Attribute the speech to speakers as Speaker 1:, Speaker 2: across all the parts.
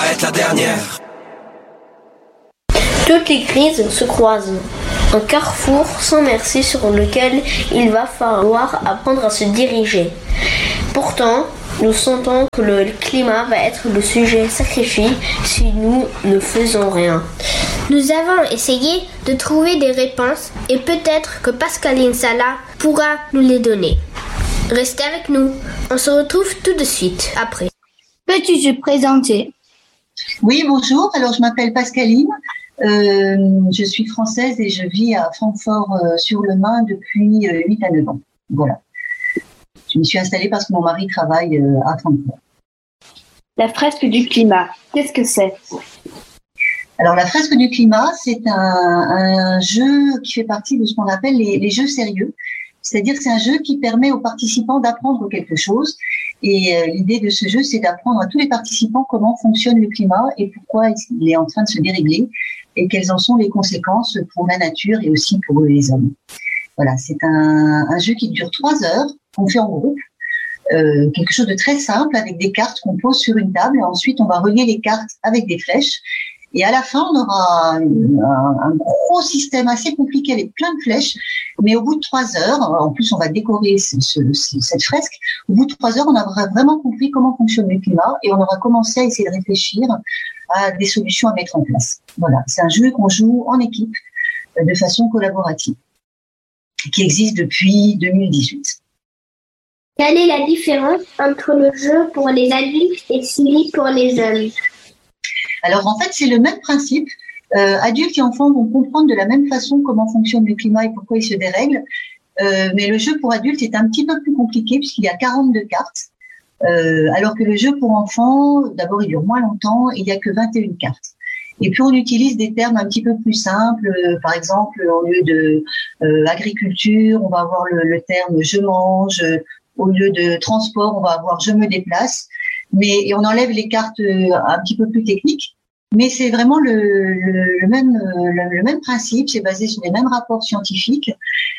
Speaker 1: être la dernière.
Speaker 2: Toutes les crises se croisent. Un carrefour sans merci sur lequel il va falloir apprendre à se diriger. Pourtant, nous sentons que le climat va être le sujet sacrifié si nous ne faisons rien.
Speaker 3: Nous avons essayé de trouver des réponses et peut-être que Pascaline Sala pourra nous les donner. Restez avec nous, on se retrouve tout de suite après.
Speaker 4: Peux-tu te présenter ?
Speaker 5: Oui, bonjour, alors je m'appelle Pascaline, je suis française et je vis à Francfort-sur-le-Main depuis 8 à 9 ans. Voilà. Je me suis installée parce que mon mari travaille à Francfort.
Speaker 4: La fresque du climat, qu'est-ce que c'est ?
Speaker 5: Alors la fresque du climat, c'est un jeu qui fait partie de ce qu'on appelle les jeux sérieux. C'est-à-dire que c'est un jeu qui permet aux participants d'apprendre quelque chose. Et l'idée de ce jeu, c'est d'apprendre à tous les participants comment fonctionne le climat et pourquoi il est en train de se dérégler et quelles en sont les conséquences pour la nature et aussi pour les hommes. Voilà, c'est un jeu qui dure 3 heures, qu'on fait en groupe, quelque chose de très simple avec des cartes qu'on pose sur une table et ensuite on va relier les cartes avec des flèches. Et à la fin, on aura un gros système assez compliqué avec plein de flèches. Mais au bout de 3 heures, en plus, on va décorer cette fresque. Au bout de 3 heures, on aura vraiment compris comment fonctionne le climat et on aura commencé à essayer de réfléchir à des solutions à mettre en place. Voilà, c'est un jeu qu'on joue en équipe de façon collaborative, qui existe depuis 2018.
Speaker 3: Quelle est la différence entre le jeu pour les adultes et celui pour les jeunes ?
Speaker 5: Alors en fait, c'est le même principe. Adultes et enfants vont comprendre de la même façon comment fonctionne le climat et pourquoi il se dérègle. Mais le jeu pour adultes est un petit peu plus compliqué puisqu'il y a 42 cartes. Alors que le jeu pour enfants, d'abord, il dure moins longtemps et il n'y a que 21 cartes. Et puis on utilise des termes un petit peu plus simples. Par exemple, au lieu de agriculture, on va avoir le terme je mange. Au lieu de transport, on va avoir je me déplace. Et on enlève les cartes un petit peu plus techniques, mais c'est vraiment le même principe, c'est basé sur les mêmes rapports scientifiques.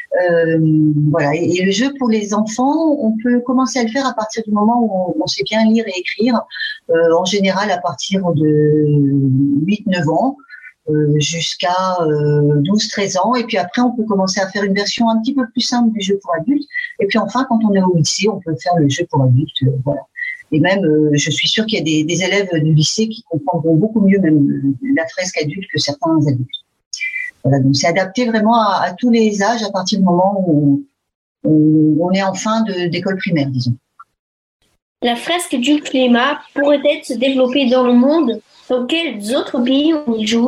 Speaker 5: Voilà. Et le jeu pour les enfants, on peut commencer à le faire à partir du moment où on sait bien lire et écrire, en général à partir de 8-9 ans jusqu'à 12-13 ans. Et puis après, on peut commencer à faire une version un petit peu plus simple du jeu pour adultes. Et puis enfin, quand on est au lycée, on peut faire le jeu pour adultes. Voilà. Et même, je suis sûre qu'il y a des élèves du lycée qui comprendront beaucoup mieux même la fresque adulte que certains adultes. Voilà, donc c'est adapté vraiment à tous les âges à partir du moment où on est en fin d'école primaire, disons.
Speaker 2: La fresque du climat pourrait-elle se développer dans le monde ? Dans quels autres pays on y joue ?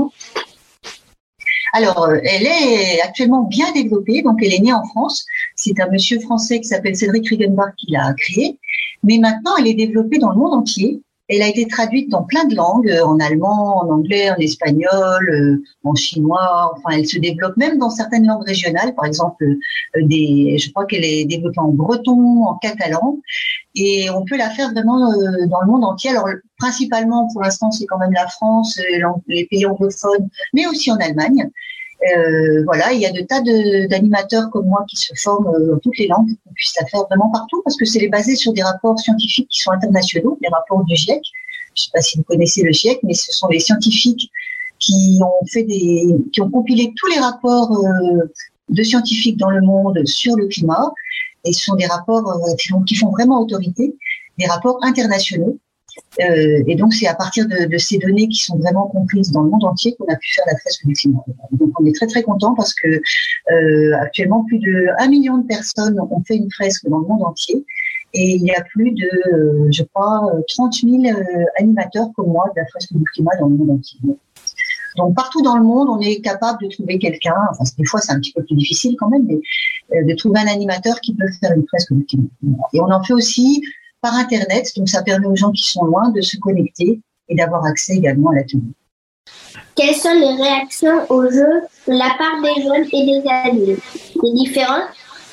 Speaker 5: Alors, elle est actuellement bien développée, donc elle est née en France. C'est un monsieur français qui s'appelle Cédric Riggenbach qui l'a créée. Mais maintenant, elle est développée dans le monde entier. Elle a été traduite dans plein de langues, en allemand, en anglais, en espagnol, en chinois. Enfin, elle se développe même dans certaines langues régionales. Par exemple, je crois qu'elle est développée en breton, en catalan. Et on peut la faire vraiment dans le monde entier. Alors, principalement, pour l'instant, c'est quand même la France, les pays anglophones, mais aussi en Allemagne. Voilà, il y a de tas d'animateurs comme moi qui se forment dans toutes les langues pour qu'on puisse la faire vraiment partout parce que c'est basé sur des rapports scientifiques qui sont internationaux, les rapports du GIEC. Je ne sais pas si vous connaissez le GIEC, mais ce sont les scientifiques qui ont compilé tous les rapports de scientifiques dans le monde sur le climat et ce sont des rapports qui font vraiment autorité, des rapports internationaux. Et donc, c'est à partir de ces données qui sont vraiment comprises dans le monde entier qu'on a pu faire la fresque du climat. Donc, on est très, très contents parce que actuellement, plus de 1 million de personnes ont fait une fresque dans le monde entier. Et il y a plus de, je crois, 30 000 animateurs comme moi de la fresque du climat dans le monde entier. Donc, partout dans le monde, on est capable de trouver quelqu'un, enfin, des fois, c'est un petit peu plus difficile quand même, mais de trouver un animateur qui peut faire une fresque du climat. Et on en fait aussi par Internet, donc ça permet aux gens qui sont loin de se connecter et d'avoir accès également à l'atelier.
Speaker 3: Quelles sont les réactions au jeu de la part des jeunes et des adultes ? C'est différent ?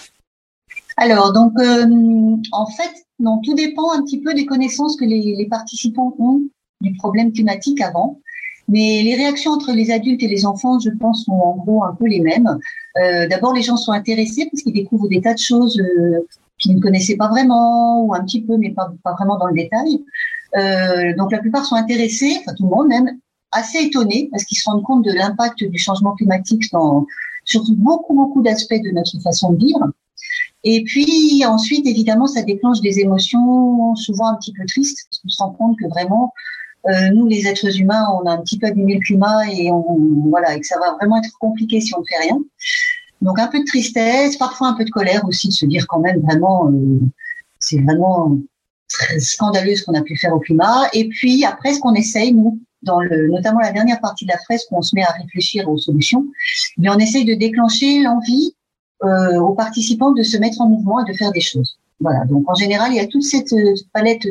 Speaker 5: Alors, donc, en fait, non, tout dépend un petit peu des connaissances que les participants ont du problème climatique avant. Mais les réactions entre les adultes et les enfants, je pense, sont en gros un peu les mêmes. D'abord, les gens sont intéressés parce qu'ils découvrent des tas de choses qu'ils ne connaissaient pas vraiment, ou un petit peu, mais pas vraiment dans le détail. Donc la plupart sont intéressés, enfin tout le monde même, assez étonnés parce qu'ils se rendent compte de l'impact du changement climatique sur beaucoup d'aspects de notre façon de vivre. Et puis ensuite, évidemment, ça déclenche des émotions souvent un petit peu tristes. On se rend compte que vraiment, nous, les êtres humains, on a un petit peu abîmé le climat et que ça va vraiment être compliqué si on ne fait rien. Donc un peu de tristesse, parfois un peu de colère aussi, de se dire quand même vraiment, c'est vraiment très scandaleux ce qu'on a pu faire au climat. Et puis après, ce qu'on essaye, nous, notamment la dernière partie de la fresque où on se met à réfléchir aux solutions, mais on essaye de déclencher l'envie aux participants de se mettre en mouvement et de faire des choses. Voilà. Donc en général, il y a toute cette palette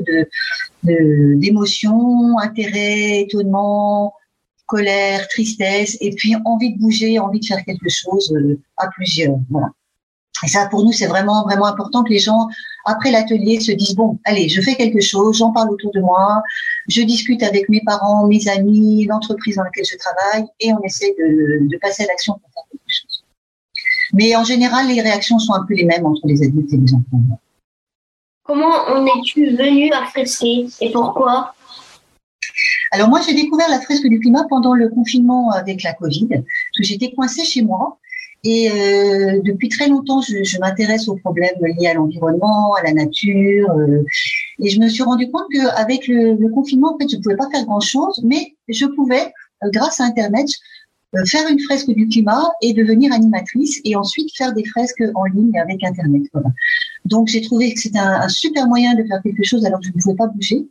Speaker 5: d'émotions, intérêt, étonnement, colère, tristesse, et puis envie de bouger, envie de faire quelque chose à plusieurs. Voilà. Et ça, pour nous, c'est vraiment important que les gens, après l'atelier, se disent, bon, allez, je fais quelque chose, j'en parle autour de moi, je discute avec mes parents, mes amis, l'entreprise dans laquelle je travaille, et on essaie de passer à l'action pour faire quelque chose. Mais en général, les réactions sont un peu les mêmes entre les adultes et les enfants.
Speaker 2: Comment en es-tu venu à fresquer et pourquoi ?
Speaker 5: Alors moi, j'ai découvert la fresque du climat pendant le confinement avec la Covid, parce que j'étais coincée chez moi. Et depuis très longtemps, je m'intéresse aux problèmes liés à l'environnement, à la nature. Et je me suis rendu compte qu'avec le confinement, en fait, je ne pouvais pas faire grand-chose, mais je pouvais, grâce à Internet, faire une fresque du climat et devenir animatrice et ensuite faire des fresques en ligne avec Internet. Voilà. Donc, j'ai trouvé que c'était un super moyen de faire quelque chose alors que je ne pouvais pas bouger.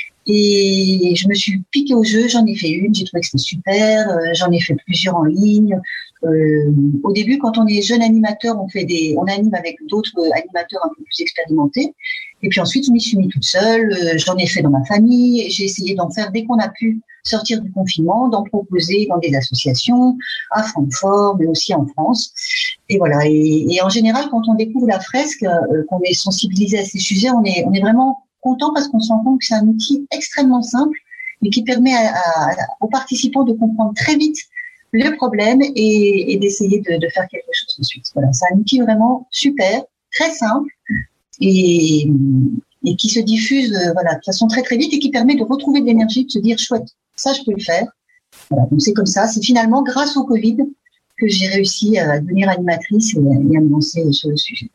Speaker 5: Et je me suis piquée au jeu, j'en ai fait une, j'ai trouvé que c'était super, j'en ai fait plusieurs en ligne. Au début, quand on est jeune animateur, on anime avec d'autres animateurs un peu plus expérimentés. Et puis ensuite, je m'y suis mis toute seule, j'en ai fait dans ma famille, j'ai essayé d'en faire dès qu'on a pu sortir du confinement, d'en proposer dans des associations, à Francfort, mais aussi en France. Et voilà. Et en général, quand on découvre la fresque, qu'on est sensibilisé à ces sujets, on est vraiment content parce qu'on se rend compte que c'est un outil extrêmement simple, mais qui permet aux participants de comprendre très vite le problème et d'essayer de faire quelque chose ensuite. Voilà, c'est un outil vraiment super, très simple et qui se diffuse de façon très très vite et qui permet de retrouver de l'énergie, de se dire chouette, ça je peux le faire. Voilà, donc c'est comme ça. C'est finalement grâce au Covid que j'ai réussi à devenir animatrice et à me lancer sur le sujet.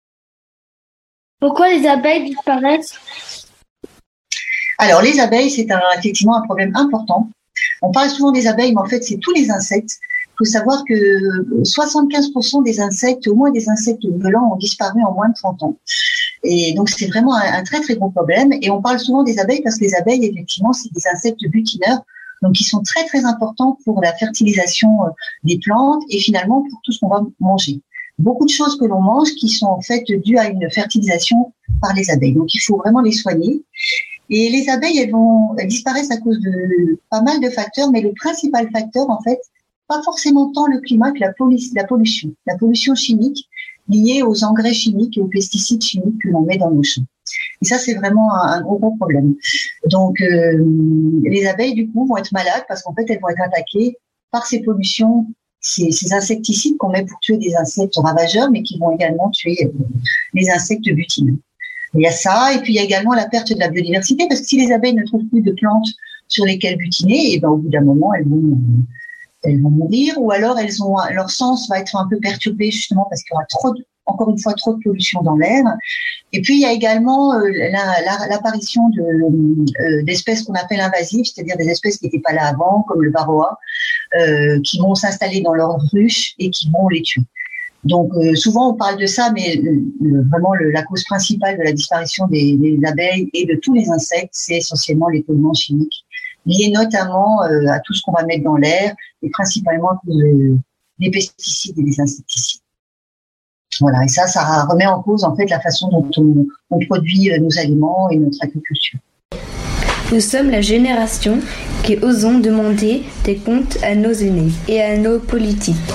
Speaker 2: Pourquoi les abeilles disparaissent ?
Speaker 5: Alors, les abeilles, c'est effectivement un problème important. On parle souvent des abeilles, mais en fait, c'est tous les insectes. Il faut savoir que 75% des insectes, au moins des insectes volants, ont disparu en moins de 30 ans. Et donc, c'est vraiment un très, très gros problème. Et on parle souvent des abeilles parce que les abeilles, effectivement, c'est des insectes butineurs, donc qui sont très, très importants pour la fertilisation des plantes et finalement pour tout ce qu'on va manger. Beaucoup de choses que l'on mange qui sont en fait dues à une fertilisation par les abeilles. Donc, il faut vraiment les soigner. Et les abeilles, elles disparaissent à cause de pas mal de facteurs, mais le principal facteur, en fait, pas forcément tant le climat que la pollution. La pollution chimique liée aux engrais chimiques et aux pesticides chimiques que l'on met dans nos champs. Et ça, c'est vraiment un gros problème. Donc, les abeilles, du coup, vont être malades parce qu'en fait, elles vont être attaquées par ces pollutions, ces insecticides qu'on met pour tuer des insectes ravageurs, mais qui vont également tuer les insectes butineux. Il y a ça, et puis il y a également la perte de la biodiversité, parce que si les abeilles ne trouvent plus de plantes sur lesquelles butiner, et ben au bout d'un moment, elles vont mourir, ou alors leur sens va être un peu perturbé justement parce qu'il y aura encore une fois trop de pollution dans l'air. Et puis il y a également l'apparition d'espèces qu'on appelle invasives, c'est-à-dire des espèces qui n'étaient pas là avant, comme le varroa, qui vont s'installer dans leurs ruches et qui vont les tuer. Donc souvent on parle de ça, mais vraiment la cause principale de la disparition des abeilles et de tous les insectes, c'est essentiellement les polluants chimiques, liés notamment à tout ce qu'on va mettre dans l'air, et principalement à cause des pesticides et des insecticides. Voilà, et ça remet en cause en fait la façon dont on produit nos aliments et notre agriculture.
Speaker 1: Nous sommes la génération qui osons demander des comptes à nos aînés et à nos politiques.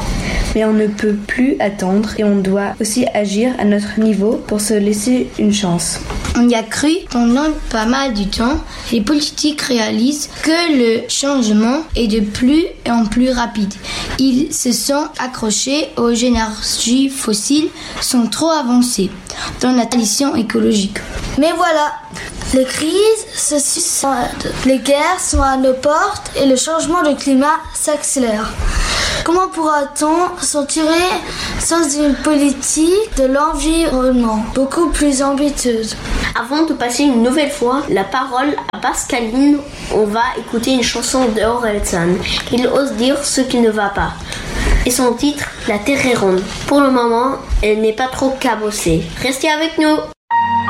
Speaker 1: Mais on ne peut plus attendre et on doit aussi agir à notre niveau pour se laisser une chance.
Speaker 6: On y a cru pendant pas mal du temps. Les politiques réalisent que le changement est de plus en plus rapide. Ils se sont accrochés aux énergies fossiles, sont trop avancés dans la transition écologique.
Speaker 7: Mais voilà, les crises se succèdent, les guerres sont à nos portes et le changement de climat s'accélère. Comment pourra-t-on s'en tirer sans une politique de l'environnement beaucoup plus ambitieuse?
Speaker 2: Avant de passer une nouvelle fois la parole à Pascaline, on va écouter une chanson de Orelsan. Il ose dire ce qui ne va pas. Et son titre, La Terre est ronde. Pour le moment, elle n'est pas trop cabossée. Restez avec nous!